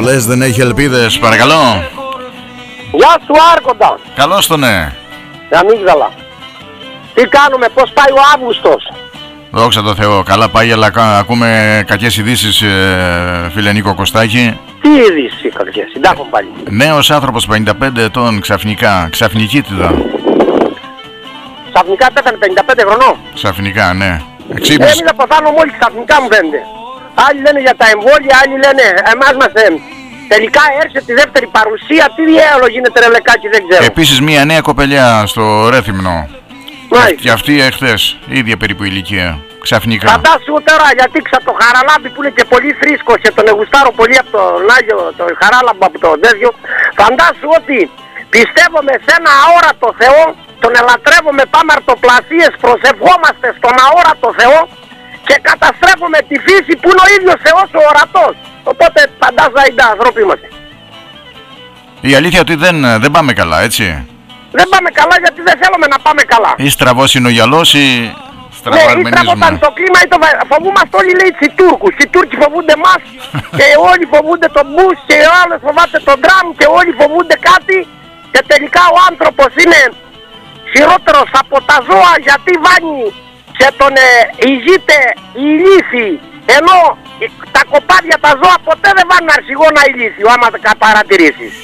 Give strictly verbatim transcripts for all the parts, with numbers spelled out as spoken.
λες δεν έχει ελπίδες, παρακαλώ. Γεια σου Άρχοντα. Καλώς το ναι. Αμύγδαλα. Τι κάνουμε, πώς πάει ο Αύγουστος? Δόξα τω Θεώ, καλά πάει, αλλά ακούμε κακές ειδήσεις, ε, φίλε Νίκο Κωστάκη. Τι είδηση κακές, συντάχουν πάλι. Νέος άνθρωπος πενήντα πέντε ετών ξαφνικά, ξαφνικήτητα. Ξαφνικά πέθανε πενήντα πέντε χρονών. Ξαφνικά, ναι. Ε, Εξύπνησε. εμείς θα πεθάνω μόλις ξαφνικά μου φαίνεται. Άλλοι λένε για τα εμβόλια, άλλοι λένε εμάς μας ε, τελικά έρχεται τη δεύτερη παρουσία. Τι διέολο γίνεται ρε Λεκάκη, δεν ξέρω. Επίσης μια νέα κοπελιά στο Ρέθυμνο. Μάλιστα. Και αυτή εχθές, ίδια περίπου ηλικία. Ξαφνικά. Φαντάσου τώρα γιατί ξα το Χαραλάμπη που είναι και πολύ φρίσκος και τον εγουστάρω πολύ από τον Άγιο, τον Χαράλαμπο από το τέτοιο. Φαντάσου ότι πιστεύουμε σε ένα αόρατο Θεό, τον ελατρεύουμε, πάμε αρτοπλασίες, προσευχόμαστε στον αόρατο Θεό και καταστρέφουμε τη φύση που είναι ο ίδιος Θεός ο ορατός. Οπότε φαντάζα είναι άνθρωποι είμαστε. Η αλήθεια ότι δεν, δεν πάμε καλά, έτσι. Δεν πάμε καλά γιατί δεν θέλουμε να πάμε καλά. Ή στραβός είναι ο γυαλός ή Ναι, στραβαρμενίζουμε. ύστερα όταν το κλίμα ή το βα- φοβούμαστε όλοι λέει τους Τούρκους. Οι Τούρκοι φοβούνται μας και όλοι φοβούνται τον Μπούς και ο άλλος φοβάται τον Τραμπ και όλοι φοβούνται κάτι και τελικά ο άνθρωπος είναι χειρότερος από τα ζώα γιατί βάνει και τον ε, ηγείται η ηλίθη, ενώ ε, τα κοπάδια τα ζώα ποτέ δεν βάνουν αρχηγόνα ηλίθιο άμα τα παρατηρήσεις.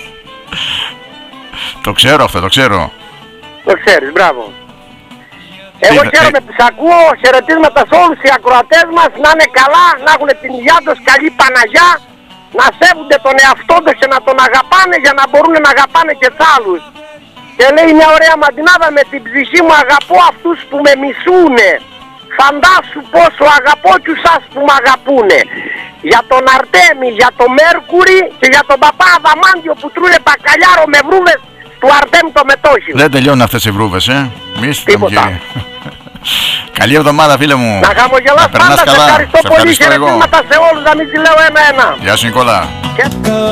Το ξέρω αυτό, το ξέρω. Το ξέρεις, μπράβο. Εγώ Τι- χαίρομαι ε- που σ' ακούω, χαιρετίσματα σε όλους οι ακροατές μας, να είναι καλά, να έχουν την υγειά τους, καλή Παναγιά, να σέβονται τον εαυτό τους και να τον αγαπάνε για να μπορούν να αγαπάνε και τους άλλους. Και λέει μια ωραία μαντινάδα, με την ψυχή μου αγαπώ αυτούς που με μισούνε. Φαντάσου πόσο αγαπώ και σας που με αγαπούνε. Για τον Αρτέμι, για τον Μέρκουρη και για τον παπά Αδαμάντιο που τρούνε μπακαλιάρο με βρούβες του Αρτέμι το μετόχι. Δεν τελειώνουν αυτές οι βρούβες, ε. Μίστε μου, Τίποτα. κύριε. Καλή εβδομάδα, φίλε μου. Να χαμογελάς Να περνάς πάντα, σε καλά. ευχαριστώ Σε πολύ, ευχαριστώ εγώ. χαιρετίσματα σε όλους, να μην τη λέω ένα-ένα. Γεια σου Νικόλα. Και...